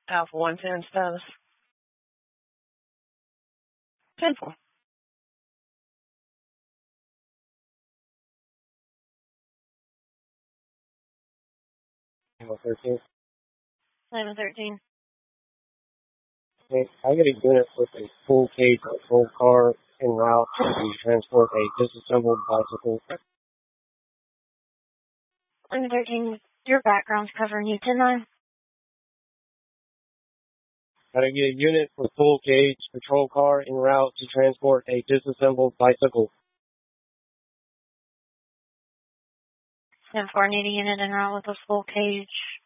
Alpha 110 status. 10-4. Alpha 13. 11-13. Okay, I get a unit with a full cage patrol car en route to transport a disassembled bicycle. 11-13, your background's covering you. 10-9. Got to get a unit with full cage patrol car en route to transport a disassembled bicycle. 10-4, need a unit en route with a full cage